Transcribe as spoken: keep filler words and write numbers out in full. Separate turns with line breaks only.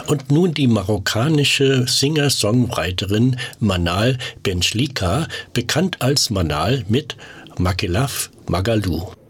Und nun die marokkanische Singer-Songwriterin Manal Benchlika, bekannt als Manal mit Makelaf Magalou.